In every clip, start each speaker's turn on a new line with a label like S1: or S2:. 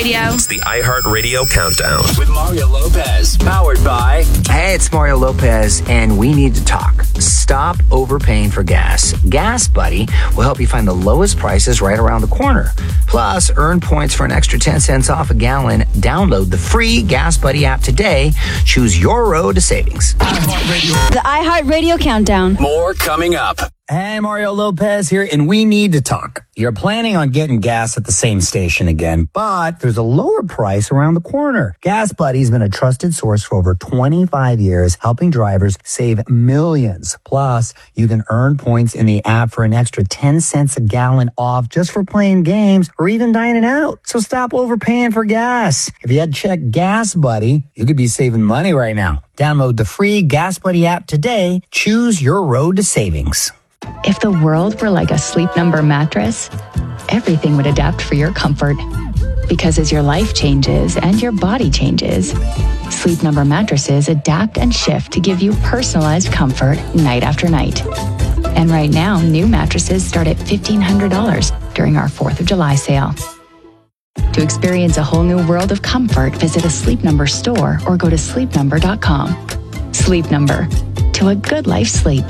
S1: Radio.
S2: It's the iHeartRadio Countdown.
S3: With Mario Lopez. Powered by...
S4: Hey, it's Mario Lopez, and we need to talk. Stop overpaying for gas. Gas Buddy will help you find the lowest prices right around the corner. Plus, earn points for an extra 10 cents off a gallon. Download the free Gas Buddy app today. Choose your road to savings.
S1: The iHeartRadio Countdown.
S3: More coming up.
S4: Hey, Mario Lopez here, and we need to talk. You're planning on getting gas at the same station again, but there's a lower price around the corner. Gas Buddy's been a trusted source for over 25 years, helping drivers save millions. Plus, you can earn points in the app for an extra 10 cents a gallon off just for playing games or even dining out. So stop overpaying for gas. If you had checked Gas Buddy, you could be saving money right now. Download the free Gas Buddy app today. Choose your road to savings.
S5: If the world were like a Sleep Number mattress, everything would adapt for your comfort. Because as your life changes and your body changes, Sleep Number mattresses adapt and shift to give you personalized comfort night after night. And right now, new mattresses start at $1,500 during our 4th of July sale. To experience a whole new world of comfort, visit a Sleep Number store or go to sleepnumber.com. Sleep Number. To a good night's sleep.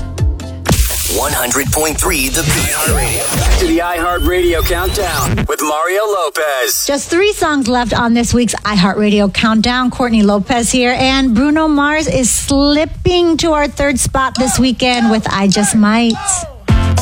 S2: 100.3 The Beat.
S3: Back to the iHeartRadio Countdown with Mario Lopez.
S6: Just 3 songs left on this week's iHeartRadio Countdown. Courtney Lopez here, and Bruno Mars is slipping to our 3rd spot this weekend with I Just Might.